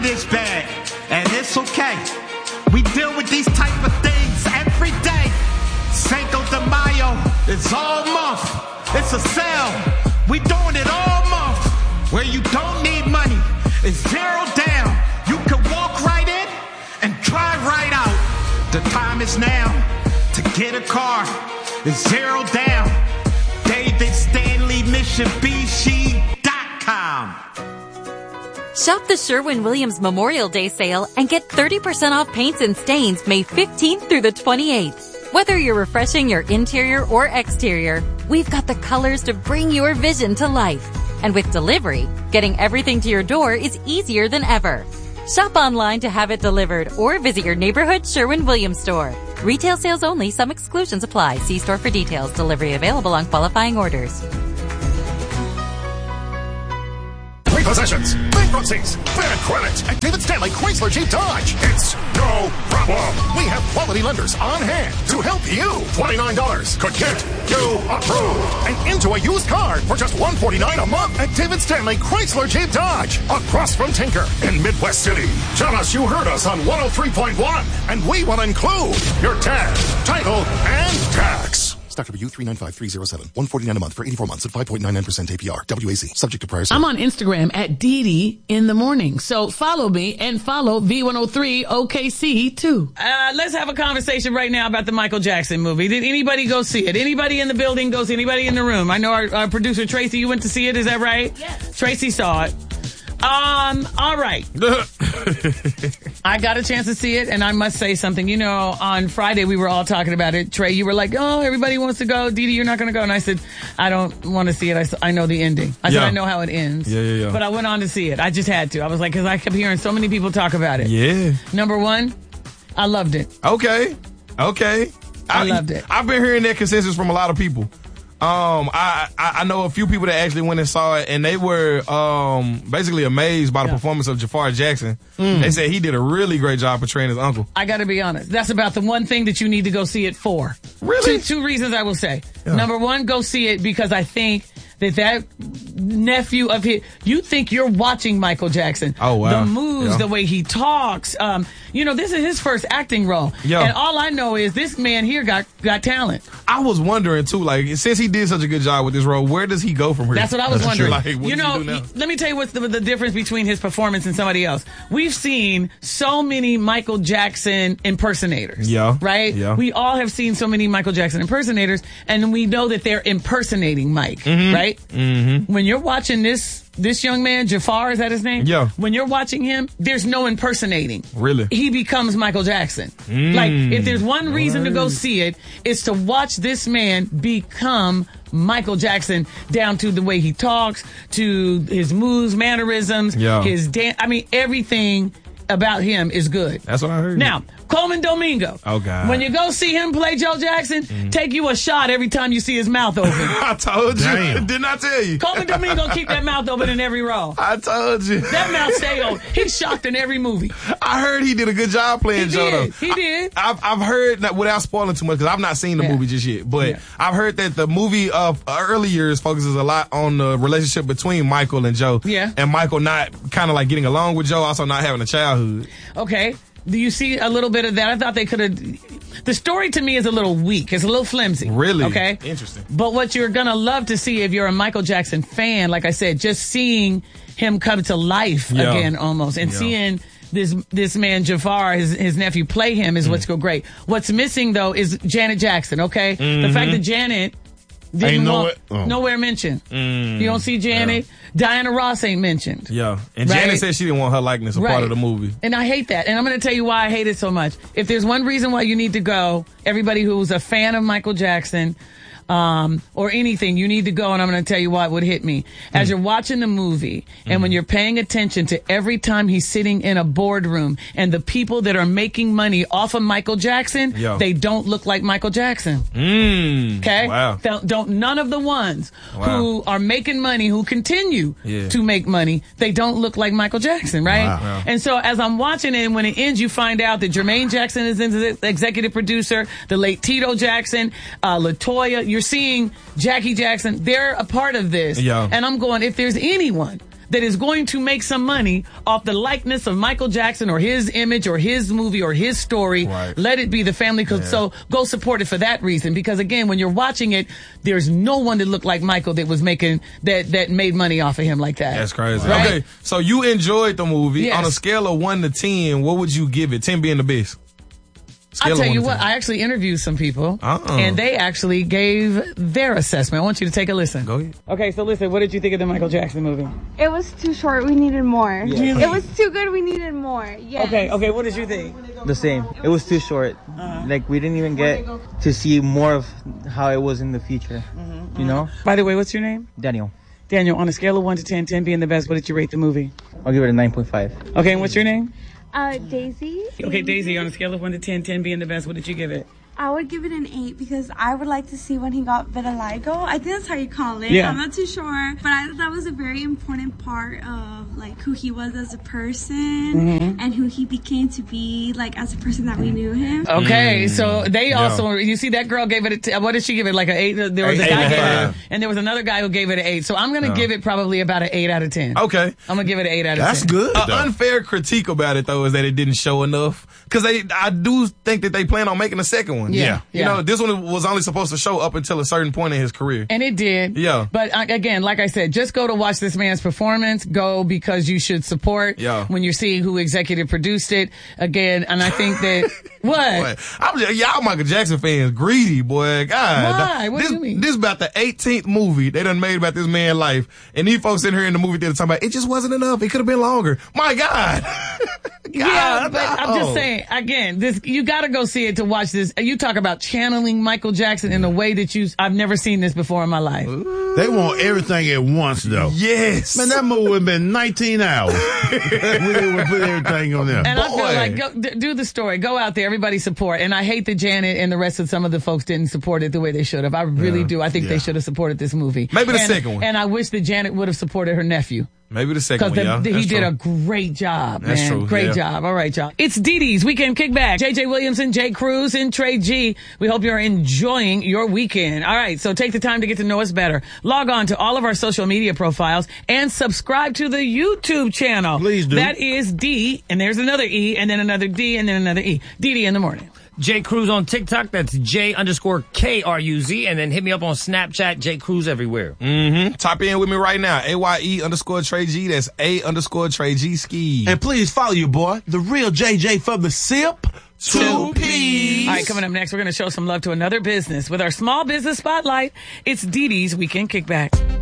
This bad, and it's okay. We deal with these type of things every day. Cinco de Mayo is all month. It's a sale. We doing it all month. Where you don't need money, it's zero down. You can walk right in and drive right out. The time is now to get a car. It's zero down. David Stanley Mitsubishi.com. Shop the Sherwin-Williams Memorial Day sale and get 30% off paints and stains May 15th through the 28th. Whether you're refreshing your interior or exterior, we've got the colors to bring your vision to life. And with delivery, getting everything to your door is easier than ever. Shop online to have it delivered or visit your neighborhood Sherwin-Williams store. Retail sales only. Some exclusions apply. See store for details. Delivery available on qualifying orders. Repossessions, bankruptcies, bad credit. At David Stanley Chrysler Jeep Dodge, it's no problem. We have quality lenders on hand to help you. $29 could get you approved and into a used car for just $149 a month at David Stanley Chrysler Jeep Dodge, across from Tinker in Midwest City. Tell us you heard us on 103.1, and we will include your tag, title, and tax. Stock W 395307. $149 a month for 84 months at 5.99% APR. WAC. Subject to prior. I'm on Instagram at Dee in the morning. So follow me and follow V103 OKC too. Let's have a conversation right now about the Michael Jackson movie. Did anybody go see it? Anybody in the building go see it? Anybody in the room? I know our producer Tracy, you went to see it. Is that right? Yes. Tracy saw it. All right. I got a chance to see it, and I must say something. You know, on Friday, we were all talking about it. Trey, you were like, oh, everybody wants to go. Dee, you're not going to go. And I said, I don't want to see it. I know the ending. I said, I know how it ends. Yeah. But I went on to see it. I just had to. I was like, because I kept hearing so many people talk about it. Yeah. Number one, I loved it. Okay. I loved it. I've been hearing that consensus from a lot of people. I know a few people that actually went and saw it, and they were basically amazed by the performance of Jafar Jackson. They said he did a really great job portraying his uncle. I got to be honest. That's about the one thing that you need to go see it for. Really? Two reasons I will say. Yeah. Number one, go see it because I think that nephew of his, you think you're watching Michael Jackson. Oh, wow. The moves, the way he talks. This is his first acting role. Yeah. And all I know is this man here got talent. I was wondering, too, like, since he did such a good job with this role, where does he go from here? That's what I was wondering. Like, let me tell you what's the difference between his performance and somebody else. We've seen so many Michael Jackson impersonators. Yeah. Right? Yeah. We all have seen so many Michael Jackson impersonators, and we know that they're impersonating Mike, right? Mm-hmm. When you're watching this young man, Jafar, is that his name? Yeah. When you're watching him, there's no impersonating. Really? He becomes Michael Jackson. Like, if there's one reason to go see it, it's to watch this man become Michael Jackson, down to the way he talks, to his moves, mannerisms, his dance. I mean, everything about him is good. That's what I heard. Now, Coleman Domingo. Oh, God. When you go see him play Joe Jackson, take you a shot every time you see his mouth open. I told you. Damn. Didn't I tell you? Coleman Domingo keep that mouth open in every role. I told you. That mouth stay open. He's shocked in every movie. I heard he did a good job playing Joe, though. He did. I've heard, that without spoiling too much, because I've not seen the movie just yet, but I've heard that the movie of early years focuses a lot on the relationship between Michael and Joe. Yeah. And Michael not kind of like getting along with Joe, also not having a childhood. Okay. Do you see a little bit of that? I thought they could have. The story to me is a little weak. It's a little flimsy. Really? Okay. Interesting. But what you're going to love to see if you're a Michael Jackson fan, like I said, just seeing him come to life again almost, and seeing this man Jafar, his nephew, play him is what's great. What's missing though is Janet Jackson. Okay. The fact that Janet didn't nowhere mentioned. You don't see Janet. Diana Ross ain't mentioned. Yeah. And Janet said she didn't want her likeness a part of the movie. And I hate that. And I'm going to tell you why I hate it so much. If there's one reason why you need to go, everybody who's a fan of Michael Jackson, or anything, you need to go, and I'm going to tell you why it would hit me. As you're watching the movie, and when you're paying attention to every time he's sitting in a boardroom, and the people that are making money off of Michael Jackson, they don't look like Michael Jackson. Okay? Wow. None of the ones who are making money, who continue to make money, they don't look like Michael Jackson, right? Wow. And so as I'm watching it, and when it ends, you find out that Jermaine Jackson is the executive producer, the late Tito Jackson, LaToya, you're seeing Jackie Jackson, they're a part of this. And I'm going, if there's anyone that is going to make some money off the likeness of Michael Jackson or his image or his movie or his story, let it be the family. So go support it for that reason. Because again, when you're watching it, there's no one that looked like Michael that was making that made money off of him like that. That's crazy. Right? Okay, so you enjoyed the movie. Yes. On a scale of 1 to 10, what would you give it? 10 being the best. I'll tell you what, I actually interviewed some people, and they actually gave their assessment. I want you to take a listen. Go ahead. Okay, so listen, what did you think of the Michael Jackson movie? It was too short. We needed more. Yes. It was too good. We needed more. Yes. Okay, what did you think? The same. It was too short. Like, we didn't even get to see more of how it was in the future. You know? By the way, what's your name? Daniel. Daniel, on a scale of 1 to 10, 10 being the best, what did you rate the movie? I'll give it a 9.5. Okay, and what's your name? Daisy. Okay, Daisy, on a scale of 1 to 10, 10 being the best, what did you give it? I would give it an 8 because I would like to see when he got vitiligo. I think that's how you call it. Yeah. I'm not too sure, but that was a very important part of like who he was as a person and who he became to be like as a person that we knew him. Okay, so they also, you see that girl gave it what did she give it? Like an 8? There was a guy gave it, and there was another guy who gave it an 8. So I'm going to give it probably about an 8 out of 10. Okay. I'm going to give it an 8 out of 10. That's good. An unfair critique about it, though, is that it didn't show enough. Because I do think that they plan on making a second one. Yeah. You know, this one was only supposed to show up until a certain point in his career. And it did. Yeah. But again, like I said, just go to watch this man's performance. Go because you should support when you're seeing who executive produced it. Again, and I think that... What? Y'all Michael Jackson fans greedy, boy. God. Why? What do you mean? This is about the 18th movie they done made about this man's life. And these folks in here in the movie theater talking about, it just wasn't enough. It could have been longer. My God. Yeah, but I'm just saying, again, you gotta go see it to watch this. You talk about channeling Michael Jackson in a way that I've never seen this before in my life. They want everything at once, though. Yes. Man, that movie would have been 19 hours. We would put everything on there. And I feel like, do the story. Go out there, everybody support. And I hate that Janet and the rest of some of the folks didn't support it the way they should have. I really do. I think they should have supported this movie. Maybe the second one. And I wish that Janet would have supported her nephew. Maybe the second one, Because he did a great job, man. That's true. Great job. All right, y'all. It's Dee Dee's Weekend Kickback. JJ Williamson, Jay Cruz, and Trey G. We hope you're enjoying your weekend. All right, so take the time to get to know us better. Log on to all of our social media profiles and subscribe to the YouTube channel. Please do. That is D, and there's another E, and then another D, and then another E. Dee Dee in the morning. J Cruz on TikTok. That's J_KRUZ. And then hit me up on Snapchat, J Cruz everywhere. Type in with me right now. AYE_Trey G. That's A_Trey G Ski. And please follow your boy, the real JJ from the SIP. 2 P's. All right, coming up next, we're going to show some love to another business with our small business spotlight. It's Dee Dee's Weekend Kickback.